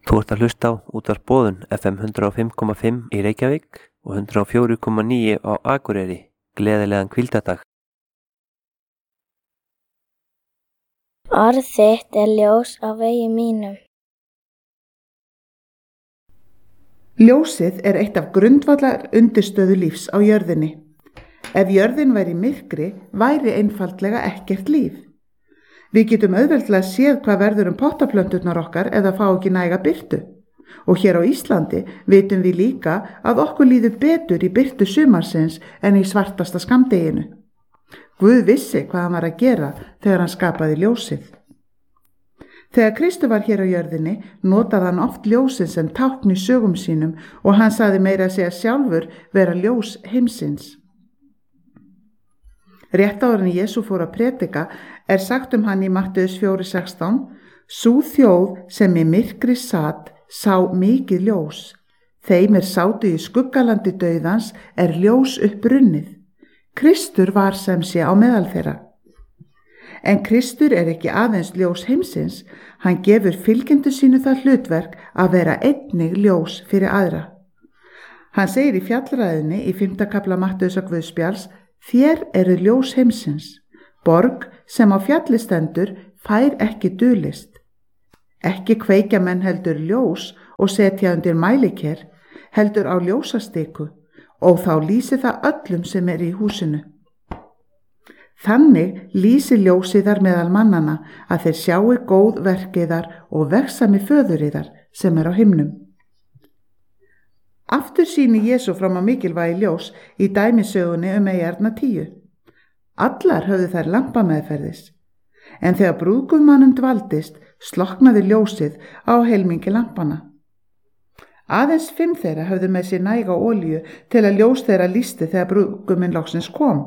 Þú ert að hlusta á Útvarp Boðun FM 105,5 í Reykjavík og 104,9 á Akureyri. Gleðilegan hvíldardag. Orð þitt er ljós á vegi mínum. Ljósið er eitt af grundvallar undirstöðu lífs á jörðinni. Ef jörðin væri í myrkri, væri einfaldlega ekkert líf. Við getum auðveldlega séð hvað verður pottaplönturnar okkar ef það fá ekki næga birtu. Og hér á Íslandi vitum við líka að okkur líður betur í birtu sumarsins en í svartasta skammdeginu. Guð vissi hvað hann var að gera þegar hann skapaði ljósið. Þegar Kristur var hér á jörðinni notaði hann oft ljósið sem tákn í sögum sínum og hann sagði meira að segja sjálfur vera ljós heimsins. Rétt áður en Jesú fór að predika er sagt hann í Matteus 4:16: Sú þjóð sem í myrkri sat sá mikið ljós. Þeim sátu í skuggalandi dauðans er ljós upprunnið. Kristur var sem sé á meðal þeirra. En Kristur er ekki aðeins ljós heimsins, hann gefur fylgjendur sínu það hlutverk að vera einnig ljós fyrir aðra. Hann segir í fjallræðunni í 5. kafla Matteusar Guðspjalls: Þér eru ljós heimsins, borg sem á fjalli stendur fær ekki dulist. Ekki kveikja menn heldur ljós og setja undir mæliker, heldur á ljósastiku og þá lýsi það öllum sem í húsinu. Þannig lýsi ljósiðar meðal mannana að þeir sjáu góð verkiðar og vegsami föðuriðar sem á himnum. Aftur sýni Jesú fram á mikilvægi ljós í dæmisögunni eyjarnar 10. Allar höfðu þær lampameðferðis, en þegar brúðgumannum dvaldist, slokknaði ljósið á helmingi lampana. Aðeins 5 þeirra höfðu með sér næga olíu til að ljós þeirra lýsti þegar brúðguminn loksins kom.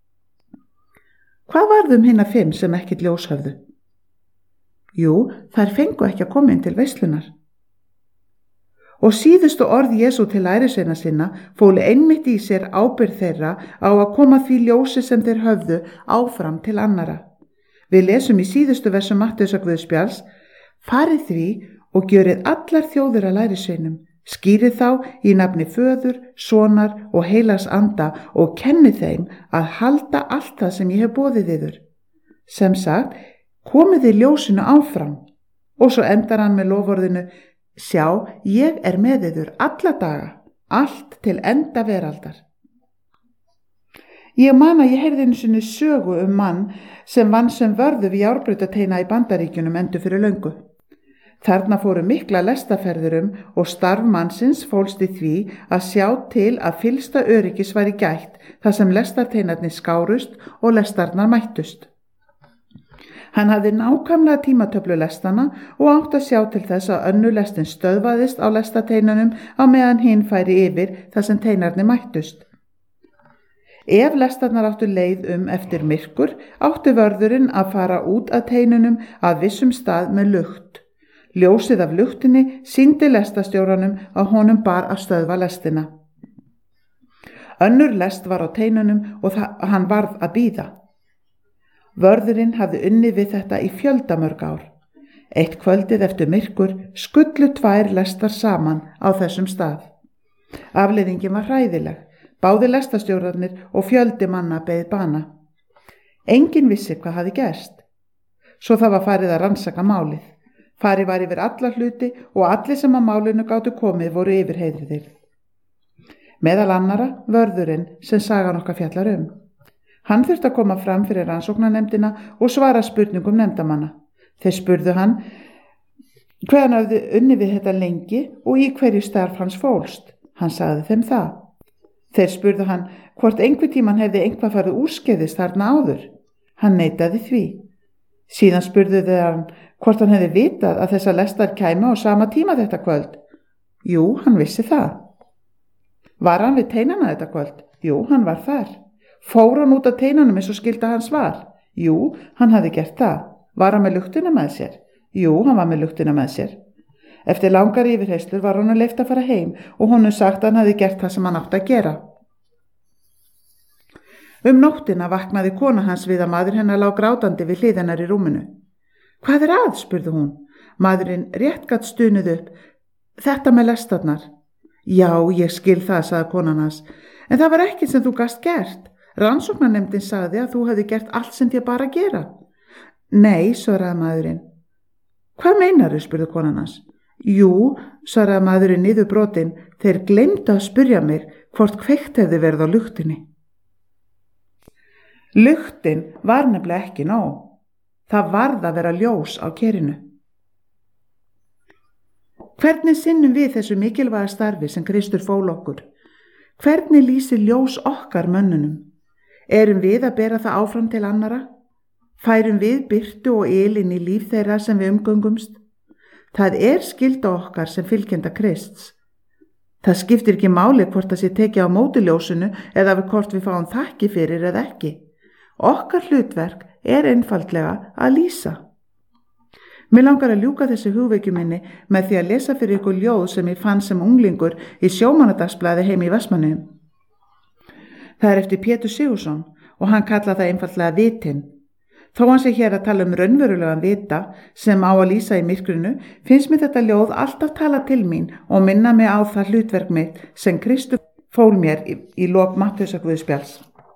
Hvað varð hina 5 sem ekkert ljós höfðu? Jú, þær fengu ekki að koma inn til veislunar. Og síðustu orð Jesú til lærisveina sinna fólu einmitt í sér ábyrgð þeirra á að koma því ljósi sem þeir höfðu áfram til annara. Við lesum í síðustu versum Matteusar Guðspjalls: Farið því og gjörið allar þjóðir að lærisveinum, skýrið þá í nafni Föður, Sonar og Heilags Anda og kennið þeim að halda allt það sem ég hef boðið yður. Sem sagt, komið þið ljósinu áfram. Og svo endar hann með loforðinu: Sjá, ég er með yður alla daga, allt til enda veraldar. Ég man að ég heyrði einu sinni sögu mann sem vann sem vörður við járnbrautateina í Bandaríkjunum endur fyrir löngu. Þarna fóru mikla lestaferðir og starf mannsins fólst í því að sjá til að fyllsta öryggis væri gætt þar sem lestarteinarnir skárust og lestarnar mættust. Hann hafði nákvæmlega tímatöflu lestana og átt að sjá til þess að önnur lestin stöðvaðist á lestarteinunum á meðan hinn færi yfir þar sem teinarnir mættust. Ef lestarnar áttu leið eftir myrkur, átti vörðurinn að fara út að teinunum að vissum stað með lukt. Ljósið af luktinni sýndi lestarstjóranum að honum bar að stöðva lestina. Önnur lest var á teinunum og hann varð að bíða. Vörðurinn hafði unnið við þetta í fjöldamörg ár. Eitt kvöldið eftir myrkur skullu 2 lestar saman á þessum stað. Afleiðingin var hræðileg. Báðir lestarstjórarnir og fjöldi manna beið bana. Enginn vissi hvað hafði gerst. Svo það var farið að rannsaka málið. Farið var yfir alla hluti og allir sem að málinu gátu komið voru yfirheyrðir. Meðal annara vörðurinn sem sagan okkar fjallar Hann þurfti að koma fram fyrir rannsóknarnefndina og svara spurningum nefndamanna. Þeir spurðu hann hvað hann hafði unnið við þetta lengi og í hverju starf hans fólst. Hann sagði þeim það. Þeir spurðu hann hvort einhver tíman hefði eitthvað farið úrskeiðis þarna áður. Hann neitaði því. Síðan spurðu þeir hann hvort hann hefði vitað að þessa lestar kæmu á sama tíma þetta kvöld. Jú, hann vissi það. Var hann við teinana þetta kvöld? Jú, hann var þar. Fór hann út af teinunum eins og skildi hans var? Jú, hann hafði gert það. Var hann með luktina með sér? Jú, hann var með luktina með sér. Eftir langar yfirheyrslur var honum leyft að fara heim og honum sagt að hann hafði gert það sem hann átti að gera. Nóttina vaknaði kona hans við að maður hennar lá grátandi við hlið hennar í rúminu. Hvað að? Spurði hún. Maðurinn rétt gat stunið upp. Þetta með lestarnar. Já, ég skil það, sagði konan hans, en það var ekkert sem þú gast gert. Rannsóknarnefndin sagði að þú hefði gert allt sem þér bara að gera. Nei, svaraði maðurinn. Hvað meinarðu, spurði konan hans. Jú, svaraði maðurinn niðurbrotin, þeir gleymdu að spyrja mig hvort kveikt hefði verið á luktinni. Luktin var nefnilega ekki nóg. Það varð að vera ljós á kerinu. Hvernig sinnum við þessu mikilvæga starfi sem Kristur fól okkur? Hvernig lýsir ljós okkar mönnunum? Erum við að bera það áfram til annara? Færum við birtu og inn í líf þeirra sem við umgöngumst? Það er skylda okkar sem fylgjenda Krists. Það skiptir ekki máli hvort það sé tekið á móti ljósinu eða hvort við fáum þakki fyrir eða ekki. Okkar hlutverk er einfaldlega að lýsa. Mér langar að ljúka þessu hugvekju minni með því að lesa fyrir ykkur ljóð sem ég fann sem unglingur í Sjómannadagsblaði heim í Vestmannaeyjum. Það er eftir Pétur Sigurðsson og hann kallar það einfaldlega vitinn. Þó hann sé hér að tala um raunverulegan vita sem á að lýsa í myrkrinu, finnst mér þetta ljóð alltaf tala til mín og minna mig á það hlutverk mitt sem Kristur fól mér í lok Mattheusarguðspjalls.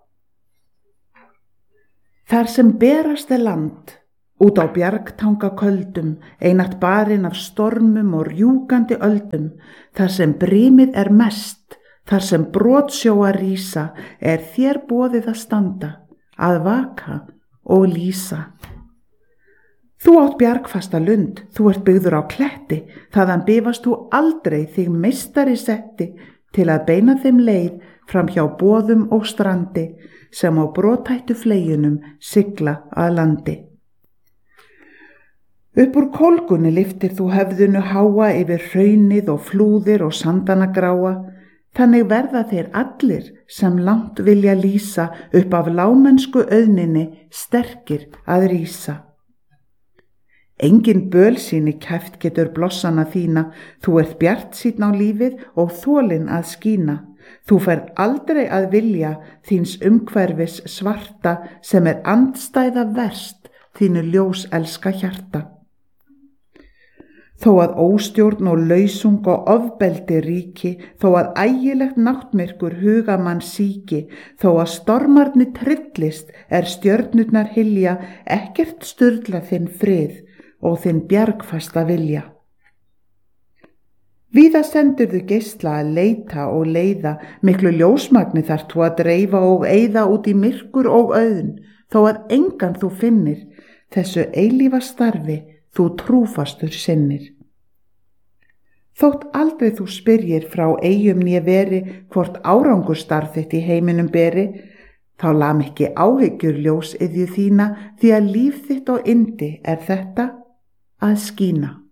Þar sem berast er land, út á bjargtanga köldum, einatt barinn af stormum og rjúkandi öldum, þar sem brimið er mest, þar sem brotsjóar rísa, er þér boðið að standa, að vaka og lýsa. Þú átt bjargfasta lund, þú ert byggður á kletti, þaðan bifast þú aldrei þig meistari setti til að beina þeim leið fram hjá boðum og strandi sem á brotættu fleginum sigla að landi. Upp úr kólgunni lyftir þú höfðinu háa yfir hraunið og flúðir og sandana gráa, þannig verða þeir allir sem langt vilja lýsa upp af lámennsku auðninni sterkir að rísa. Engin bölsýni kæft getur blossana þína, þú ert bjartsýnn á lífið og þolinn að skína. Þú ferð aldrei að vilja þíns umhverfis svarta sem er andstæða verst þínu ljós elska hjarta. Þó að óstjórn og lausung og ofbeldi ríki, þó að ægilegt náttmyrkur huga mann síki, þó að stormarni trillist er stjörnurnar hylja, ekkert sturla þinn frið og þinn bjargfasta vilja. Víða sendurðu geisla að leita og leiða, miklu ljósmagni þarft þú að dreifa og eyða út í myrkur og auðn, þó að engan þú finnir, þessu eilífa starfi þú trúfastur sinnir. Þótt aldrei þú spyrjir frá eyjum né veri hvort árangursstarf þitt í heiminum beri, þá lam ekki áhyggjur ljós iðju þína því að líf þitt og yndi er þetta að skína.